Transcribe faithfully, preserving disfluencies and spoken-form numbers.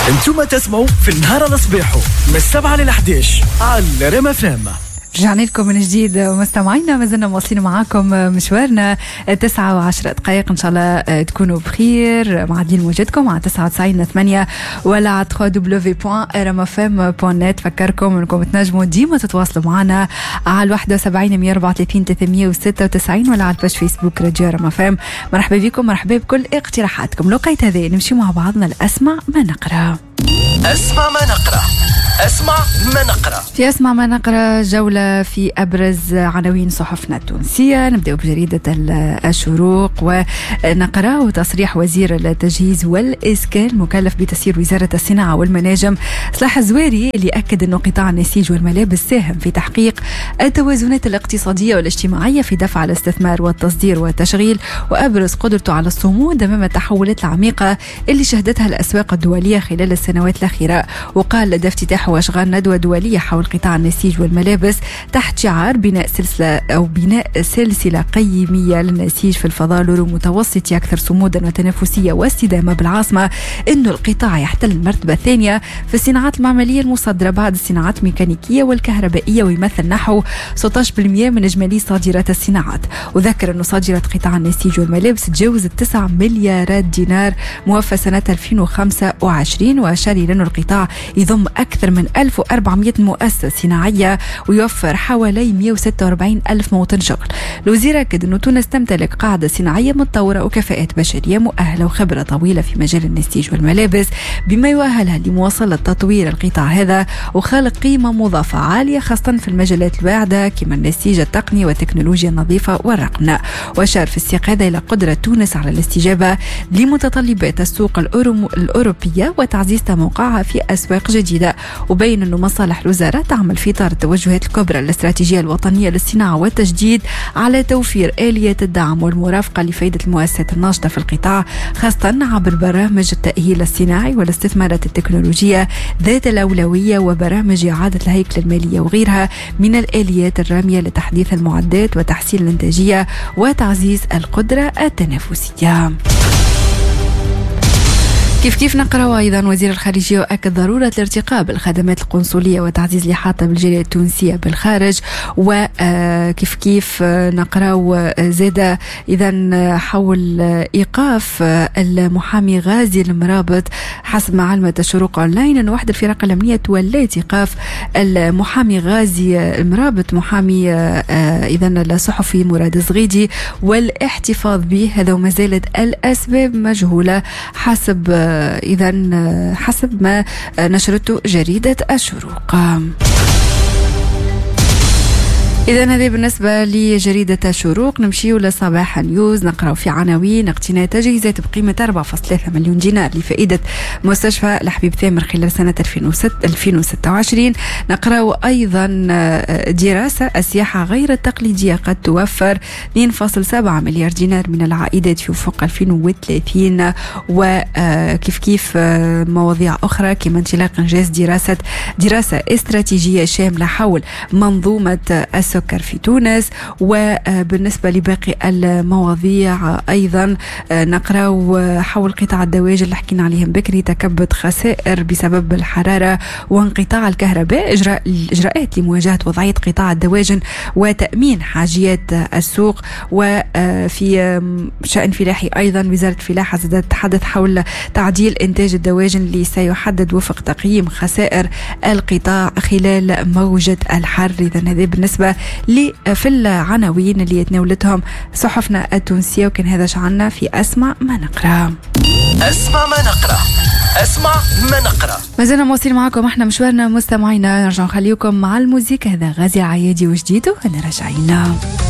انتم تسمعوا في النهار الصباحو من السبعة للحداش على ريم اف ام. رجعنا لكم من جديد مستمعينا، ما زلنا مواصلين معاكم مشوارنا تسعة وعشرة دقائق. ان شاء الله تكونوا بخير، معدين موجودكم على تسعة وتسعين ثمانية ولا على دبليو دبليو دبليو دوت ريم اف ام دوت نت. فكركم انكم تنجموا ديما تتواصلوا معنا على الواحد وسبعين مية وأربعة وثلاثين ثلاثمية وستة وتسعين ولا على الباج فيسبوك راديو ريم اف ام. مرحبا بكم، مرحبا بكل اقتراحاتكم. لقيت هذا نمشي مع بعضنا الاسمع ما نقرا. اسمع ما نقرا، اسمع ما نقرا. في اسمع ما نقرا جولة في أبرز عناوين صحفنا التونسية. نبدأ بجريدة الشروق ونقرأ تصريح وزير التجهيز والإسكان مكلف بتسيير وزارة الصناعة والمناجم صلاح الزواري، اللي أكد أنه قطاع النسيج والملابس ساهم في تحقيق التوازنات الاقتصادية والاجتماعية في دفع الاستثمار والتصدير والتشغيل، وأبرز قدرته على الصمود أمام التحولات العميقة اللي شهدتها الأسواق الدولية خلال السنوات الأخيرة. وقال لدى افتتاح واشغال ندوة دولية حول قطاع النسيج والملابس تحت شعار بناء سلسلة أو بناء سلسلة قيمية للنسيج في الفضاء لورو متوسطي أكثر صمودا وتنافسية واستدامة بالعاصمة، إنه القطاع يحتل المرتبة الثانية في الصناعات المعملية المصدرة بعد الصناعات الميكانيكية والكهربائية، ويمثل نحو ستة عشر بالمئة من إجمالي صادرات الصناعات. وذكر أنه صادرات قطاع النسيج والملابس تجاوزت تسعة مليارات دينار موفى سنة ألفين وخمسة وعشرين، وأشار إلى أنه القطاع يضم أكثر من ألف وأربعمئة مؤسسة صناعية ويوفر حوالي مئة وستة وأربعين ألف موطن شغل. الوزير أكد أن تونس تمتلك قاعدة صناعية متطورة وكفاءات بشرية مؤهلة وخبرة طويلة في مجال النسيج والملابس، بما يؤهلها لمواصلة تطوير القطاع هذا وخلق قيمة مضافة عالية خاصة في المجالات الواعدة كما النسيج التقني والتكنولوجيا النظيفة والرقم. وأشار في السياق هذا إلى قدرة تونس على الاستجابة لمتطلبات السوق الأوروبية وتعزيز موقعها في أسواق جديدة. وبين أنه مصالح الوزارة تعمل في إطار التوجهات الكبرى الاستراتيجية الوطنية للصناعة والتجديد على توفير آليات الدعم والمرافقة لفائدة المؤسسات الناشطة في القطاع، خاصة عبر برامج التأهيل الصناعي والاستثمارات التكنولوجية ذات الأولوية وبرامج إعادة الهيكلة المالية وغيرها من الآليات الرامية لتحديث المعدات وتحسين الإنتاجية وتعزيز القدرة التنافسية. كيف كيف نقرأ أيضا وزير الخارجية أكد ضرورة الارتقاء بالخدمات القنصلية وتعزيز الإحاطة بالجالية التونسية بالخارج. وكيف كيف نقرأ زاد إذا حول إيقاف المحامي غازي المرابط. حسب معلومة الشروق أونلاين أن واحد الفرق الأمنية تولت إيقاف المحامي غازي المرابط محامي إذا الصحفي مراد الزغيدي والاحتفاظ به، هذا وما زالت الأسباب مجهولة حسب إذا حسب ما نشرته جريدة الشروق. إذا هذا بالنسبة لجريدة الشروق. نمشي لصباح نيوز نقرأ في عناوين اقتناء تجهيزات بقيمة أربعة فاصلة ثلاثة مليون دينار لفائدة مستشفى الحبيب ثامر خلال سنة ألفين وستة وعشرين. نقرأ أيضا دراسة السياحة غير التقليدية قد توفر اثنين فاصلة سبعة مليار دينار من العائدات في أفق ألفين وثلاثين. وكيف كيف مواضيع أخرى كما انطلاق إنجاز دراسة دراسة استراتيجية شاملة حول منظومة السكر في تونس. وبالنسبة لباقي المواضيع أيضا نقرأ حول قطاع الدواجن اللي حكينا عليهم بكري، تكبد خسائر بسبب الحرارة وانقطاع الكهرباء، إجراء الإجراءات لمواجهة وضعية قطاع الدواجن وتأمين حاجيات السوق. وفي شأن فلاحي أيضا وزارة الفلاحة زادت تتحدث حول تعديل إنتاج الدواجن اللي سيحدد وفق تقييم خسائر القطاع خلال موجة الحر. إذا هذا بالنسبة لي في العناوين اللي يتناولتهم صحفنا التونسية، وكان هذا شعرنا في أسمع ما نقرأ. أسمع ما نقرأ، أسمع ما نقرأ. ما زلنا مواصلين معكم احنا مشوارنا مستمعينا. نرجع نخليكم مع الموسيقى. هذا غازي عيادي وجديده. أنا راجعين.